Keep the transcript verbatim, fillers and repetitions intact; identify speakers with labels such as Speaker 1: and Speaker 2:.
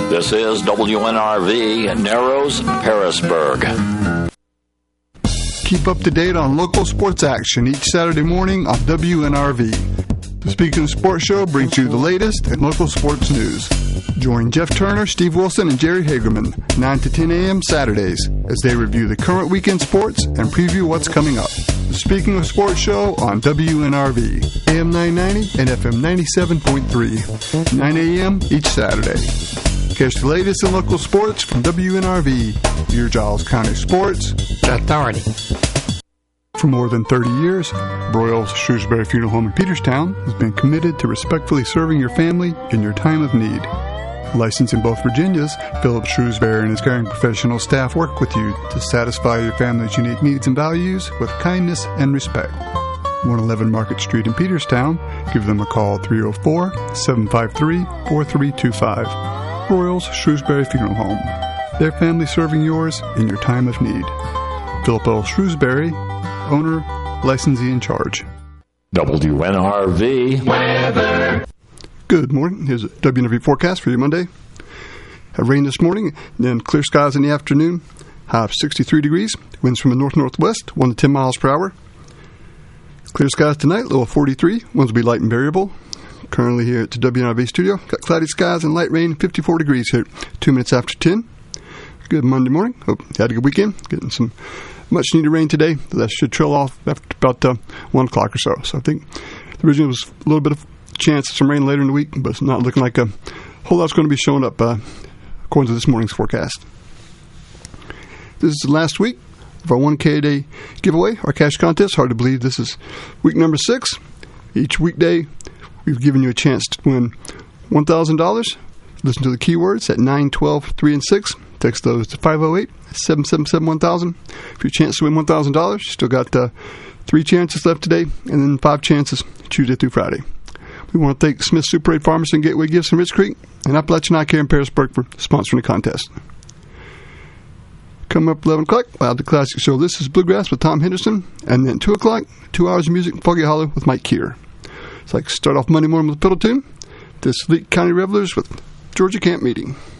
Speaker 1: This is W N R V, Narrows, Harrisburg.
Speaker 2: Keep up to date on local sports action each Saturday morning on W N R V. The Speaking of Sports Show brings you the latest in local sports news. Join Jeff Turner, Steve Wilson, and Jerry Hagerman, nine to ten a.m. Saturdays, as they review the current weekend sports and preview what's coming up. The Speaking of Sports Show on W N R V, A M nine ninety and F M ninety-seven point three, nine a.m. each Saturday. Catch the latest in local sports from W N R V, your Giles County Sports Authority. For more than thirty years, Broyles Shrewsbury Funeral Home in Peterstown has been committed to respectfully serving your family in your time of need. Licensed in both Virginias, Philip Shrewsbury and his caring professional staff work with you to satisfy your family's unique needs and values with kindness and respect. one eleven Market Street in Peterstown. Give them a call at three oh four, seven five three, four three two five. Broyles Shrewsbury Funeral Home. Their family serving yours in your time of need. Philip L. Shrewsbury, owner, licensee in charge.
Speaker 1: W N R V weather.
Speaker 2: Good morning. Here's a W N R V forecast for your Monday. Had rain this morning, then clear skies in the afternoon. High of sixty-three degrees. Winds from the north-northwest, one to ten miles per hour. Clear skies tonight, low of forty-three. Winds will be light and variable. Currently here at the W N R V studio, got cloudy skies and light rain, fifty-four degrees here, two minutes after ten. Good Monday morning. Hope you had a good weekend. Getting some much needed rain today. That should trail off after about uh, one o'clock or so. So I think originally was a little bit of chance of some rain later in the week, but it's not looking like a whole lot's going to be showing up uh, according to this morning's forecast. This is the last week of our one K a day giveaway, our cash contest. Hard to believe this is week number six. Each weekday, we've given you a chance to win one thousand dollars. Listen to the keywords at nine, twelve, three, and six. Text those to five oh eight, seven seven seven, one thousand. For your chance to win one thousand dollars, you still got uh, three chances left today, and then five chances Tuesday through Friday. We want to thank Smith Super eight Pharmacy and Gateway Gifts in Rich Creek, and Appalachian Eye Care in Harrisburg for sponsoring the contest. Coming up at eleven o'clock, we'll have the classic show. This is Bluegrass with Tom Henderson, and then two o'clock, two hours of music in Foggy Hollow with Mike Keir. It's like start off Monday morning with a pedal tune. This is Lee County Revelers with Georgia Camp Meeting.